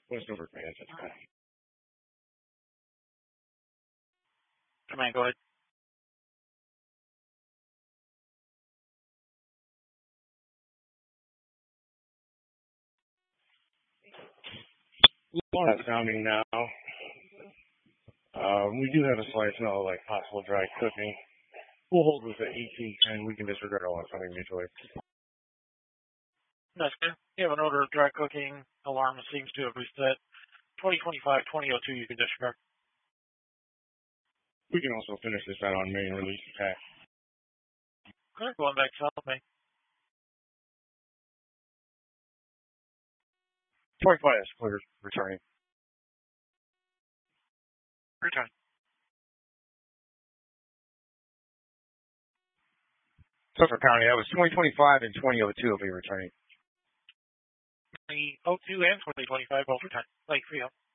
Westover fans, that's fine. Command, go ahead. Not sounding now. We do have a slight smell of like possible dry cooking. We'll hold with the 1810. We can disregard all that something mutually. That's good. You have an odor of dry cooking. Alarm seems to have reset. 2025-2002, you can disregard. We can also finish this out on main release attack. Okay, going back south, May. 25 is cleared, returning. Return. Suffolk County, that was 2025 and 2002 will be returning. 2002 and 2025 both return. Lake Frio.